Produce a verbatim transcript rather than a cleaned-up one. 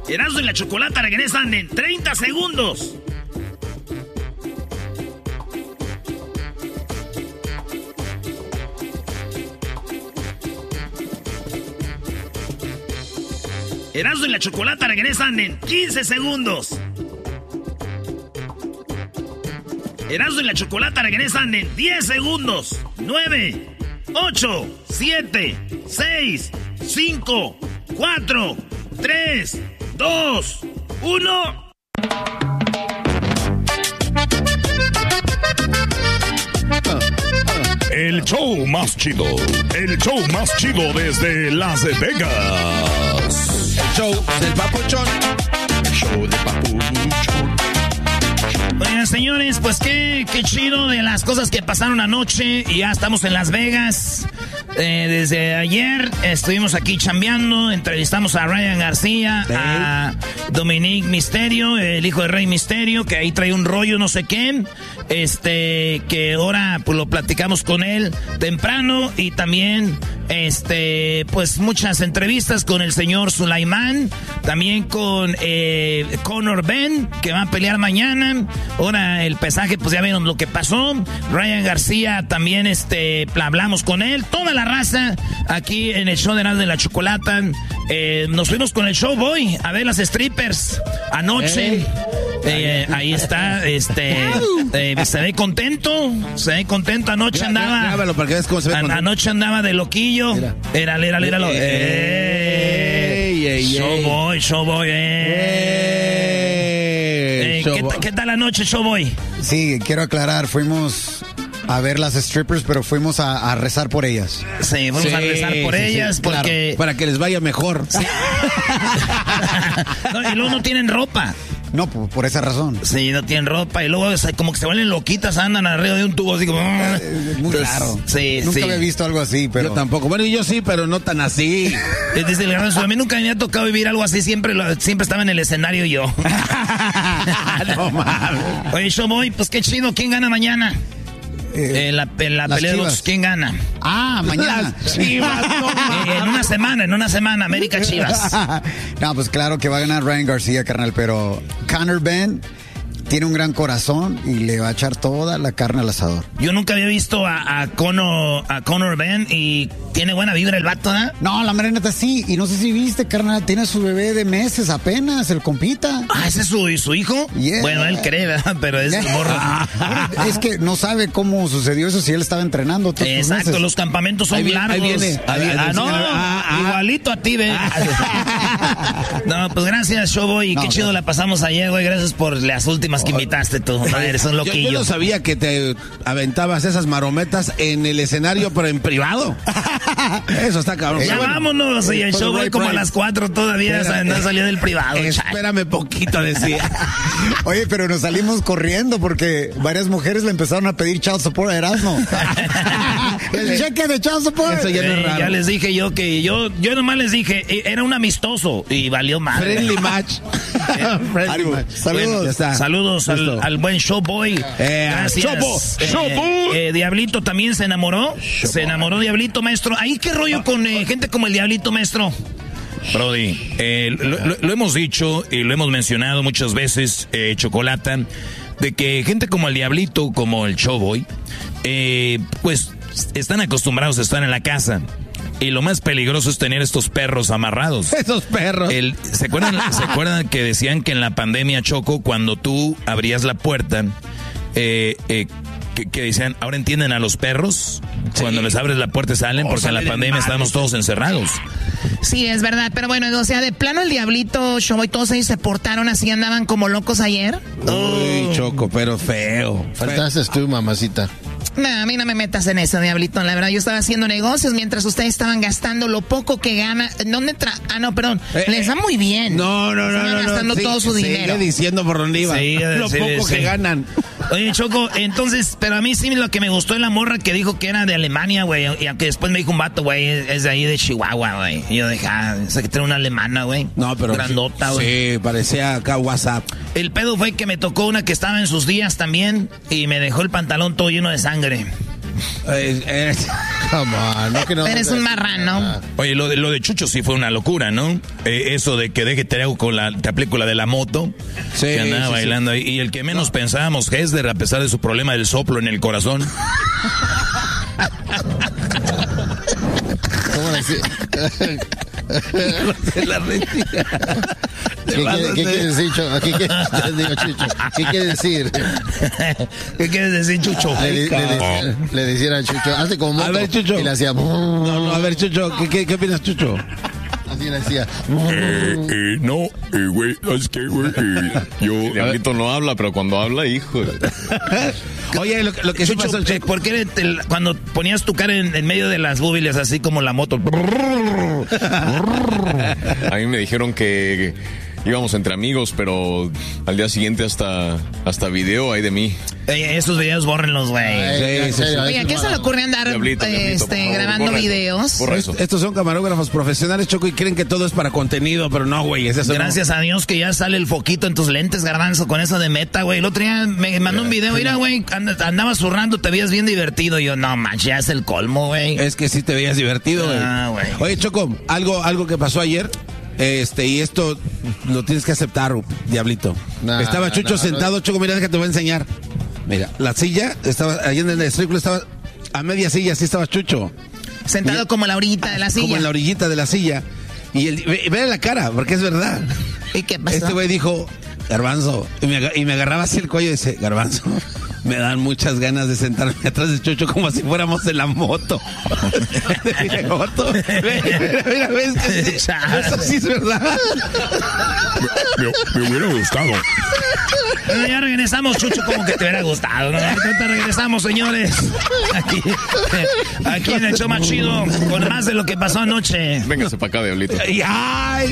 Erasmo y la Chocolata regresan en treinta segundos. Erasmo y la Chocolata regresan en quince segundos. Erasmo y la Chocolata regresan en diez segundos. nueve, ocho, siete, seis, cinco, cuatro, tres, dos, uno. El show más chido. El show más chido desde Las Vegas. El show del Papuchón. El show del Papuchón. Oigan, señores, pues qué, qué chido de las cosas que pasaron anoche. Y ya estamos en Las Vegas. Eh, desde ayer estuvimos aquí chambeando. Entrevistamos a Ryan García, ¿sí? A Dominic Mysterio, el hijo de Rey Mysterio, que ahí trae un rollo no sé qué. Este, que ahora pues lo platicamos con él temprano. Y también, este, pues muchas entrevistas con el señor Sulaimán. También con eh, Conor Ben, que va a pelear mañana. Ahora el pesaje, pues ya vieron lo que pasó. Ryan García también, este, hablamos con él. Toda la raza aquí en el show de Erasmo de la Chocolata. Eh, nos fuimos con el Showboy a ver las strippers anoche. Hey. Eh, ahí está, este, eh, se ve contento, se ve contento. Anoche mira, andaba, grábalo para que veas cómo se ve an, anoche andaba de loquillo. Mira. Era, era, era, era, ey, ey, Showboy, Showboy, eh. Eh, ¿qué, ¿Qué tal la noche, Showboy? Sí, quiero aclarar, fuimos a ver las strippers, pero fuimos a, a rezar por ellas. Sí, vamos sí, a rezar por sí, ellas sí, porque... Claro, para que les vaya mejor. Sí. No, y luego no tienen ropa. No, por, por esa razón. Sí, no tienen ropa y luego o sea, como que se vuelven loquitas, andan arriba de un tubo así como... Eh, muy Entonces, raro. Sí, Nunca sí. había visto algo así, pero... Yo tampoco. Bueno, y yo sí, pero no tan así. Dice el Garbanzo, a mí nunca me había tocado vivir algo así, siempre, lo, siempre estaba en el escenario yo. No mames. Oye, Showboy, pues qué chido, ¿quién gana mañana? Eh, en la, en la pelea de los, ¿quién gana? Ah, mañana. Las Chivas. No, eh, en una semana, en una semana, América Chivas. No, pues claro que va a ganar Ryan García, carnal, pero Conor Ben tiene un gran corazón y le va a echar toda la carne al asador. Yo nunca había visto a, a, Conor, a Conor Ben y tiene buena vibra el vato, ¿eh? No, la neta sí. Y no sé si viste, carnal, tiene a su bebé de meses apenas, el compita. Ah, ¿ese es su, su hijo? Yeah. Bueno, él cree, ¿verdad? Pero es yeah. morro. Es que no sabe cómo sucedió eso si él estaba entrenando todos Exacto, meses. Los campamentos son ahí viene, largos. Ahí viene. Ahí viene. Ah, no, ah, ah, igualito a ti, ve. Ah. No, pues gracias, Showboy. No, qué chido no. la pasamos ayer, güey. Gracias por las últimas que invitaste tú. Madre, eres un loquillo. Yo, yo no sabía que te aventabas esas marometas en el escenario, pero en privado. Eso está cabrón. Ya bueno, vámonos, y el show voy como a las cuatro todavía, Espera, no salía del privado. Espérame poquito, decía. Oye, pero nos salimos corriendo porque varias mujeres le empezaron a pedir child support a Erasmo. El cheque de child support. Eso ya, no es raro. Ya les dije yo que yo, yo nomás les dije, era un amistoso y valió mal. Friendly match. Friendly match. Saludos. Bueno, saludos al, al buen Showboy. Eh, Gracias. Showboy. Eh, Showboy. Eh, Diablito también se enamoró. Showboy. Se enamoró Diablito, maestro. ¿Ahí qué rollo con eh, gente como el Diablito, maestro? Brody, eh, lo, lo, lo hemos dicho y lo hemos mencionado muchas veces, eh, Chocolata, de que gente como el Diablito, como el Showboy, eh, pues están acostumbrados a estar en la casa. Y lo más peligroso es tener estos perros amarrados. Esos perros. El, ¿se, acuerdan, ¿Se acuerdan que decían que en la pandemia, Choco, cuando tú abrías la puerta, eh, eh, que, que decían, ahora entienden a los perros? Sí. Cuando les abres la puerta salen, porque en la pandemia estábamos todos encerrados. Sí, es verdad, pero bueno, o sea, de plano el Diablito, Showboy, todos ellos se portaron así, andaban como locos ayer. Uy, Choco, pero feo. Faltaste tú, mamacita. No, a mí no me metas en eso, Diablito. La verdad, yo estaba haciendo negocios mientras ustedes estaban gastando lo poco que gana. ¿Dónde tra ah, no, perdón. Eh, Les va muy bien. No, no, no, no. gastando no, todo sí, su dinero. Sigue diciendo por dónde iba. Sí, lo sí, poco sí. que ganan. Oye, Choco, entonces, pero a mí sí lo que me gustó es la morra que dijo que era de Alemania, güey. Y aunque después me dijo un vato, güey, es de ahí de Chihuahua, güey. Y yo dije, ah, o sea, que tiene una alemana, güey. No, pero. Grandota, güey. Sí, parecía acá WhatsApp. El pedo fue que me tocó una que estaba en sus días también y me dejó el pantalón todo lleno de sangre. Eh, eh, come on. No, que no, Eres un marrano. Oye, lo de, lo de Chucho sí fue una locura, ¿no? Eh, eso de que deje te hago con la, te aplico la de la moto. Sí, que andaba sí, bailando ahí. Y el que menos no. pensábamos, Hesder, a pesar de su problema del soplo en el corazón. ¿Cómo decir? De la retira. ¿Qué, ¿Qué, ¿Qué quiere decir, Chucho? ¿Qué, qué, digo, Chucho? ¿Qué quiere decir? ¿Qué quieres decir, Chucho? Le, le, le, le decía a Chucho, hace como moto. A ver, Chucho. Y le hacía... No, no, a ver, Chucho, ¿qué, qué, qué opinas, Chucho? Así le decía. Eh, eh, no, eh, güey, es que, güey, eh, yo... Diablito no habla, pero cuando habla, hijo... Oye, lo, lo que Chucho, sí pasó... Eh, ¿por qué te, cuando ponías tu cara en, en medio de las búbiles, así como la moto? A mí me dijeron que... íbamos entre amigos, pero al día siguiente hasta, hasta video hay de mí. Ey, esos videos bórrenlos, güey. Sí, sí, sí. Oye, ¿a qué se le ocurre andar diablito, diablito, este, favor, grabando borra videos? Eso, borra eso. Estos son camarógrafos profesionales, Choco, y creen que todo es para contenido, pero no, güey. Es eso. Gracias no. a Dios que ya sale el foquito en tus lentes, Garbanzo, con eso de meta, güey. El otro día me mandó un video, mira, güey, and, andaba zurrando, te veías bien divertido. Y yo, no, manches, ya es el colmo, güey. Es que sí te veías divertido, güey. Ah, güey. Oye, Choco, algo, algo que pasó ayer. Este, y esto lo tienes que aceptar, Diablito. Nah, estaba Chucho nah, sentado, no. Choco, mira, déjate, te voy a enseñar. Mira, la silla estaba, allí en el círculo estaba a media silla, así estaba Chucho. Sentado mira, como la orillita de la silla. Como en la orillita de la silla. Y el, ve, ve la cara, porque es verdad. ¿Y qué pasó? Este güey dijo, Garbanzo, y me, y me agarraba así el cuello y dice, Garbanzo, me dan muchas ganas de sentarme atrás de Chucho como si fuéramos en la moto. Mira, moto. Mira, mira, ves que eso sí es verdad. Me, me, me hubiera gustado. Bueno, ya regresamos, Chucho, como que te hubiera gustado, ¿no? Ahorita regresamos, señores. Aquí, aquí en el show más chido, con más de lo que pasó anoche. Véngase para acá, Diablito. ¡Ay!